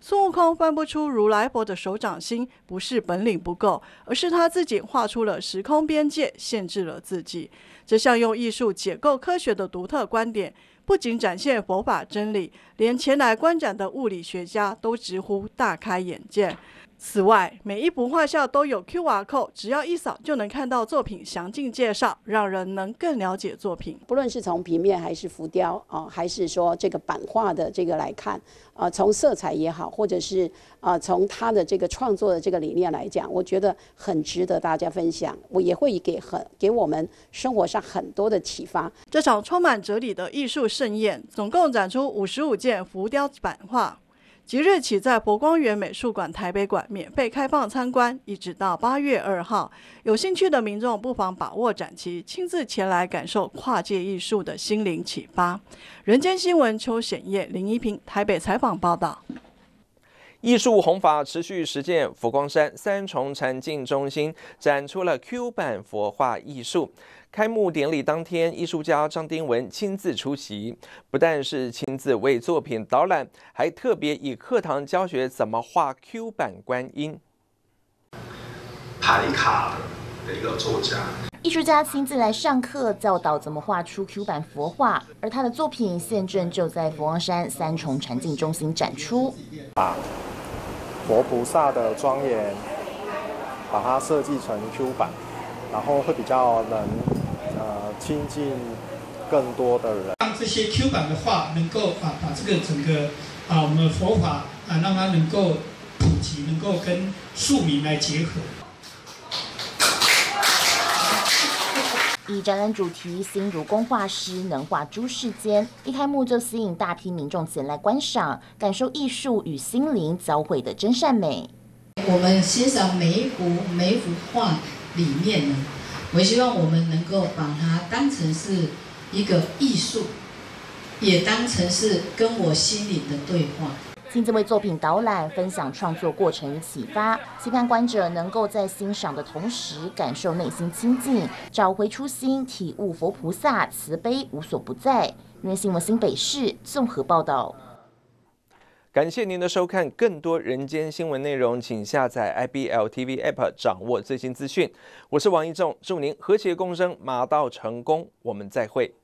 孙悟空翻不出如来佛的手掌心，不是本领不够，而是他自己画出了时空边界，限制了自己。这项用艺术解构科学的独特观点，不仅展现佛法真理，连前来观展的物理学家都直呼大开眼界。此外，每一幅画像都有 QR code， 只要一扫就能看到作品详尽介绍，让人能更了解作品。 不论是从平面还是浮雕还是说这个版画的这个来看，从色彩也好，或者是从他的这个创作的这个理念来讲，我觉得很值得大家分享。我也会给我们生活上很多的启发。 这场充满哲理的艺术盛宴，总共展出55件浮雕版画。即日起在佛光园美术馆台北馆免费开放参观，一直到8月2号。有兴趣的民众不妨把握展期，亲自前来感受跨界艺术的心灵启发。人间新闻邱显业、林一平台北采访报道。 艺术弘法持续实践，佛光山三重禅境中心展出了 Q 版佛画艺术。开幕典礼当天，艺术家张丁文亲自出席，不但是亲自为作品导览，还特别以课堂教学怎么画 Q 版观音。 牌卡的一个作家， 艺术家亲自来上课教导怎么画出 Q 版佛画，而他的作品现正就在佛光山三重禅境中心展出。 把佛菩萨的庄严，把它设计成 Q 版，然后会比较能亲近更多的人。 让这些 Q 版的画能够把这个整个我们佛法让它能够普及，能够跟庶民来结合。 以展览主题心如工画师能画诸世间，一开幕就吸引大批民众前来观赏，感受艺术与心灵交汇的真善美。 我们欣赏每一幅画里面呢，我希望我们能够把它当成是一个艺术，也当成是跟我心灵的对话。 亲自为作品导览，分享创作过程与启发，期盼观者能够在欣赏的同时，感受内心清净，找回初心，体悟佛菩萨慈悲无所不在。因为新闻新北市综合报道。 感谢您的收看，更多人间新闻内容，请下载 IBL TV App 掌握最新资讯。我是王一仲，祝您和谐共生，马到成功，我们再会。